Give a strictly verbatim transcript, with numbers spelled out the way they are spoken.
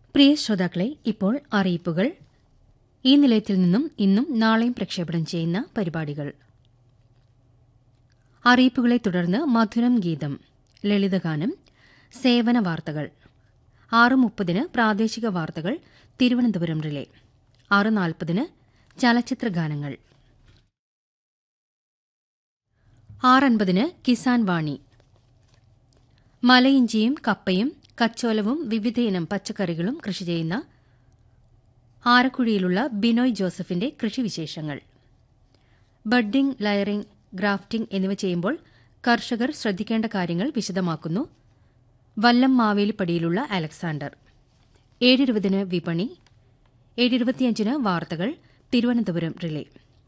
പ്രിയ ശ്രോതാക്കളെ, ഇപ്പോൾ അറിയിപ്പുകൾ. ഈ നിലയത്തിൽ നിന്നും ഇന്നും നാളെയും പ്രക്ഷേപണം ചെയ്യുന്ന പരിപാടികൾ. അറിയിപ്പുകളെ തുടർന്ന് മധുരം ഗീതം, ലളിതഗാനം, സേവന വാർത്തകൾ. ആറ് മുപ്പതിന് പ്രാദേശിക വാർത്തകൾ തിരുവനന്തപുരം റിലേ. ആറ് നാൽപ്പതിന് ചലച്ചിത്രഗാനങ്ങൾ. ആറൻപതിന് കിസാൻ വാണി. മലയിഞ്ചിയും കപ്പയും കച്ചോലവും വിവിധയിനം പച്ചക്കറികളും കൃഷി ചെയ്യുന്ന ആരക്കുഴിയിലുള്ള ബിനോയ് ജോസഫിന്റെ കൃഷിവിശേഷങ്ങൾ. ബഡ്ഡിംഗ്, ലയറിംഗ്, ഗ്രാഫ്റ്റിംഗ് എന്നിവ ചെയ്യുമ്പോൾ കർഷകർ ശ്രദ്ധിക്കേണ്ട കാര്യങ്ങൾ വിശദമാക്കുന്നു വല്ലം മാവേലിപ്പടിയിലുള്ള അലക്സാണ്ടർ. ഏഴിരുപതിന് വിപണി. ഏഴിരുപത്തിയഞ്ചിന് വാർത്തകൾ തിരുവനന്തപുരം റിലേ.